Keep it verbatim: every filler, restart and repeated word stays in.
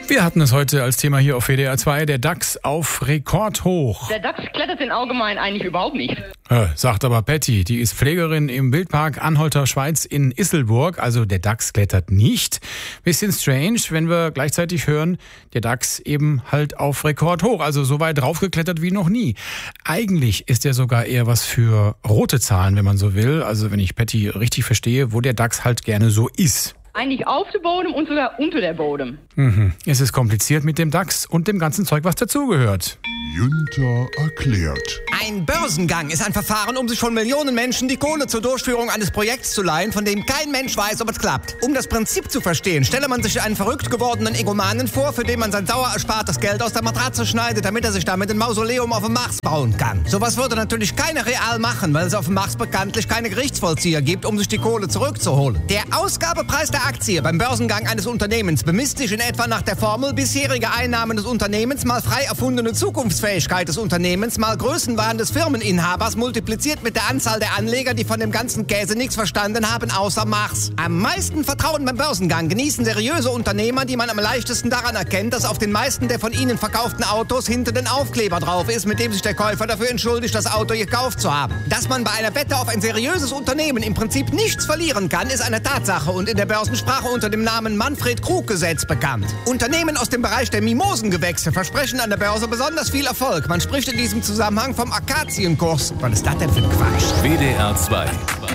Wir hatten es heute als Thema hier auf W D R zwei, der DAX auf Rekordhoch. Der DAX klettert in allgemein eigentlich überhaupt nicht. Äh, sagt aber Patty, die ist Pflegerin im Wildpark Anhalter Schweiz in Isselburg. Also der DAX klettert nicht. Bisschen strange, wenn wir gleichzeitig hören, der DAX eben halt auf Rekordhoch. Also so weit draufgeklettert wie noch nie. Eigentlich ist er sogar eher was für rote Zahlen, wenn man so will. Also wenn ich Patty richtig verstehe, wo der DAX halt gerne so ist. Eigentlich auf dem Boden und sogar unter der Boden. Mhm. Es ist kompliziert mit dem DAX und dem ganzen Zeug, was dazugehört. Günther erklärt. Ein Börsengang ist ein Verfahren, um sich von Millionen Menschen die Kohle zur Durchführung eines Projekts zu leihen, von dem kein Mensch weiß, ob es klappt. Um das Prinzip zu verstehen, stelle man sich einen verrückt gewordenen Egomanen vor, für den man sein sauer erspartes Geld aus der Matratze schneidet, damit er sich damit ein Mausoleum auf dem Mars bauen kann. Sowas würde natürlich keiner real machen, weil es auf dem Mars bekanntlich keine Gerichtsvollzieher gibt, um sich die Kohle zurückzuholen. Der Ausgabepreis der Aktie beim Börsengang eines Unternehmens bemisst sich in etwa nach der Formel bisherige Einnahmen des Unternehmens mal frei erfundene Zukunftsfähigkeit des Unternehmens mal Größenwahn des Firmeninhabers multipliziert mit der Anzahl der Anleger, die von dem ganzen Käse nichts verstanden haben, außer Mars. Am meisten Vertrauen beim Börsengang genießen seriöse Unternehmer, die man am leichtesten daran erkennt, dass auf den meisten der von ihnen verkauften Autos hinten ein Aufkleber drauf ist, mit dem sich der Käufer dafür entschuldigt, das Auto gekauft zu haben. Dass man bei einer Wette auf ein seriöses Unternehmen im Prinzip nichts verlieren kann, ist eine Tatsache und in der Börsensprache unter dem Namen Manfred-Krug-Gesetz bekannt. Unternehmen aus dem Bereich der Mimosengewächse versprechen an der Börse besonders viel Erfolg. Man spricht in diesem Zusammenhang vom Akazienkurs. Was ist das denn für ein Quatsch? W D R zwei